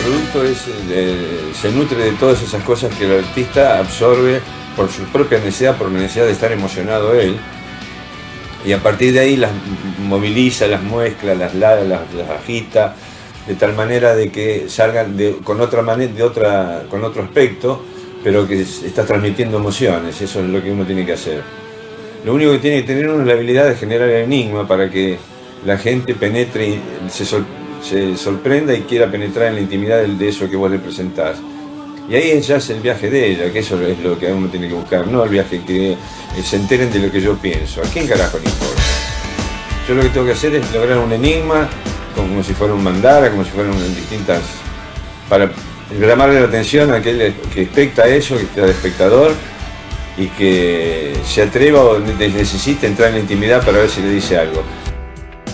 producto se nutre de todas esas cosas que el artista absorbe por su propia necesidad, por la necesidad de estar emocionado él, y a partir de ahí las moviliza, las mezcla, las agita, de tal manera de que salgan con otro aspecto, pero que está transmitiendo emociones. Eso es lo que uno tiene que hacer. Lo único que tiene que tener uno es la habilidad de generar el enigma para que la gente penetre y se sorprenda y quiera penetrar en la intimidad de eso que vos le presentás. Y ahí ya es el viaje de ella, que eso es lo que uno tiene que buscar, no el viaje que se enteren de lo que yo pienso. ¿A quién carajo le importa? Yo lo que tengo que hacer es lograr un enigma, como si fuera un mandala, como si fueran distintas, para llamarle la atención a aquel que expecta eso, que está de espectador, y que se atreva o necesite entrar en la intimidad para ver si le dice algo.